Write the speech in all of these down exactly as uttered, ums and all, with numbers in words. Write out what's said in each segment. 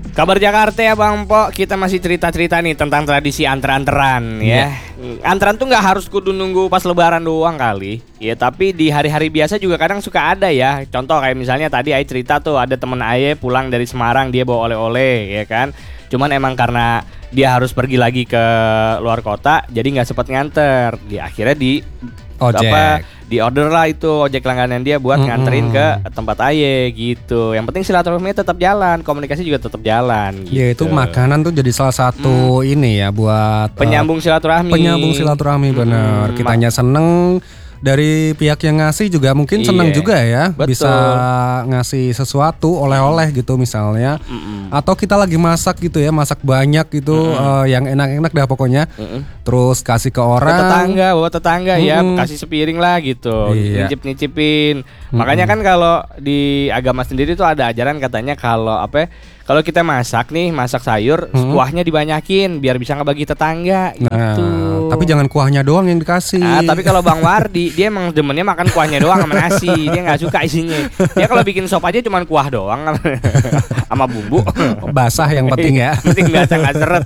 Kabar Jakarta ya Bang Po, kita masih cerita-cerita nih tentang tradisi anter-anteran ya. Yeah. Anteran tuh nggak harus kudu nunggu pas lebaran doang kali. Ya tapi di hari-hari biasa juga kadang suka ada ya. Contoh kayak misalnya tadi Aye cerita tuh ada temen Aye pulang dari Semarang, dia bawa oleh-oleh ya kan. Cuman emang karena dia harus pergi lagi ke luar kota, jadi nggak sempet nganter. Dia akhirnya di ojek. apa di order lah itu ojek langganan dia buat mm-hmm. nganterin ke tempat Aye gitu. Yang penting silaturahminya tetap jalan, komunikasi juga tetap jalan gitu. Ya itu makanan tuh jadi salah satu hmm. ini ya buat penyambung silaturahmi. Penyambung silaturahmi bener. Hmm. Kitanya seneng, dari pihak yang ngasih juga mungkin seneng Iye, juga ya. betul. Bisa ngasih sesuatu oleh-oleh gitu misalnya. Mm-mm. Atau kita lagi masak gitu ya, masak banyak gitu uh, yang enak-enak dah pokoknya. Mm-mm. Terus kasih ke orang, ke tetangga, bawa tetangga mm-mm. ya, kasih sepiring lah gitu. Iya. Nyicip-nyicipin. Mm-mm. Makanya kan kalau di agama sendiri tuh ada ajaran katanya kalau apa ya, kalau kita masak nih, masak sayur, hmm. kuahnya dibanyakin biar bisa ngebagi tetangga gitu. Nah, tapi jangan kuahnya doang yang dikasih. Ah, tapi kalau Bang Wardi, dia emang demennya makan kuahnya doang sama nasi. Dia nggak suka isinya. Dia kalau bikin sop aja cuma kuah doang sama bumbu. Basah yang penting ya. Penting basah nggak seret.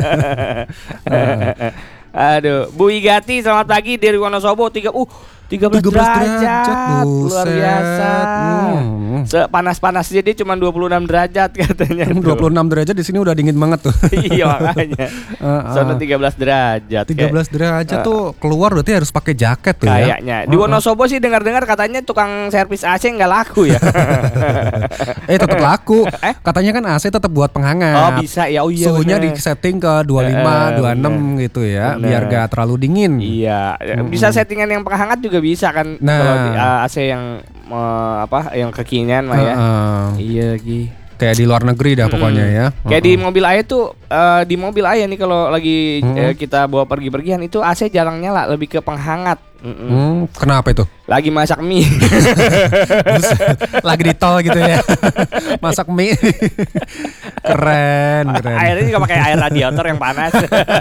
Aduh, Bu Igati selamat pagi dari Wonosobo. Tiga uh tiga belas derajat, luar biasa. Hmm. Sepanas-panasnya dia cuma dua puluh enam derajat katanya. dua puluh enam derajat di sini udah dingin banget tuh. Iya makanya. Sono tiga belas derajat. tiga belas derajat uh, tuh keluar berarti harus pakai jaket tuh kayaknya. ya. Kayaknya. Di Wonosobo sih dengar-dengar katanya tukang servis A C nggak laku ya. eh tetap laku. Eh? Katanya kan A C tetap buat penghangat. Oh bisa ya. Oh iya. Suhunya di setting ke dua puluh lima, dua puluh enam gitu ya, bener. Biar gak terlalu dingin. Iya. Bisa settingan yang penghangat juga bisa kan, nah. Kalau di uh, A C yang uh, apa yang kekinian mah ya. Uh-uh. Iya lagi. Kayak di luar negeri dah pokoknya ya. Kayak uh-uh. di mobil Aye tuh uh, di mobil Aye nih kalau lagi uh-uh. uh, kita bawa pergi-pergian itu A C jarang nyala, lebih ke penghangat. Hmm, kenapa itu? Lagi masak mie. Lagi di tol gitu ya. Masak mie. Keren, keren. Airnya juga pakai air radiator yang panas.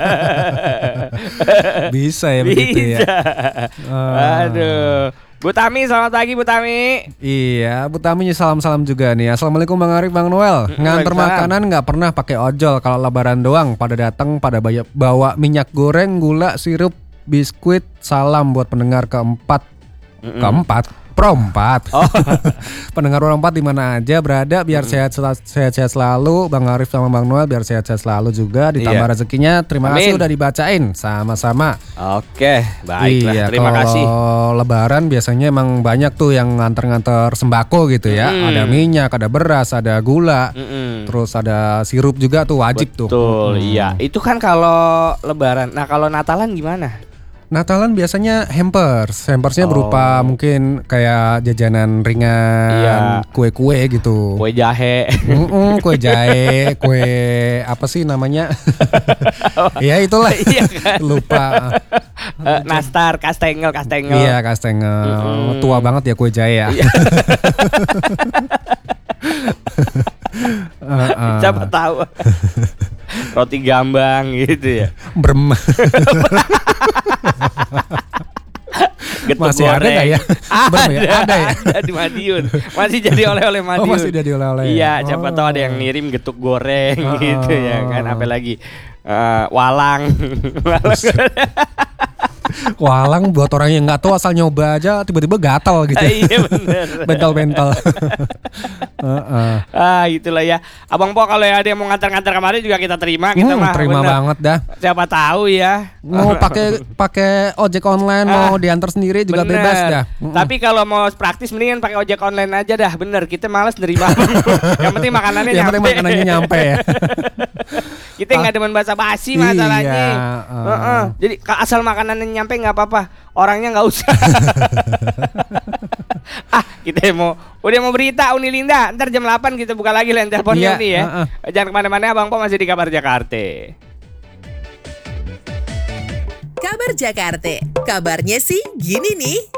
Bisa ya begitu ya. Uh. Aduh. Bu Tami, selamat pagi Bu Tami. Iya, Bu Tami salam-salam juga nih. Assalamualaikum Bang Arif, Bang Noel. Nganter makanan nggak pernah pakai ojol. Kalau lebaran doang, pada datang pada bawa minyak goreng, gula, sirup, biskuit. Salam buat pendengar keempat. Mm-mm. Keempat. Perempat. Oh. Pendengar perempat di mana aja berada biar mm. sehat sehat selalu. Bang Arif sama Bang Noel biar sehat-sehat selalu juga, ditambah yeah. rezekinya. Terima Amin. Kasih udah dibacain sama-sama. Oke, baiklah. Iya, terima kasih. Kalau lebaran biasanya emang banyak tuh yang nganter-nganter sembako gitu ya. Mm. Ada minyak, ada beras, ada gula. Mm-mm. Terus ada sirup juga tuh wajib. Betul, tuh. Betul, mm. iya. Itu kan kalau lebaran. Nah, kalau Natalan gimana? Natalan biasanya hampers, hampersnya oh. berupa mungkin kayak jajanan ringan, iya. kue-kue gitu, kue jahe, Mm-mm, kue jahe, kue apa sih namanya? Ya itulah, iya kan? Lupa. Uh, nastar, kastengel, kastengel. Iya kastengel, mm-hmm. tua banget ya kue jahe ya. uh-uh. Siapa tahu? Roti gambang gitu ya. Brem. Masih goreng. Ada nggak ya? Ada, ya? Ada ya? Ada di Madiun. Masih jadi oleh-oleh Madiun. Oh, masih jadi oleh-oleh. Iya, oh. siapa tahu ada yang ngirim getuk goreng oh. gitu ya kan. Apalagi uh, walang. Walang buat orang yang nggak tahu asal nyoba aja tiba-tiba gatal gitu. Iya benar. Bental-bental. uh-uh. Ah itulah ya. Abang Po kalau ada yang mau ngantar-ngantar kemarin juga kita terima. Kita hmm, mah terima bener. Banget dah. Siapa tahu ya. Mau pakai pakai ojek online mau diantar sendiri juga bener. Bebas dah. Uh-uh. Tapi kalau mau praktis mendingan pakai ojek online aja dah. Bener kita malas nerima. Yang penting makanannya yang nyampe. Yang penting makanannya nyampe ya. Kita nggak demen basa-basi masalahnya. Iya, uh. uh-uh. Jadi asal makanannya nyampe nggak apa-apa, orangnya nggak usah. Ah kita mau udah mau berita Unilinda, ntar jam delapan kita buka lagi line teleponnya iya, nih ya. Uh-uh. Jangan kemana-mana, Bang Po masih di Kabar Jakarta. Kabar Jakarta, kabarnya sih gini nih.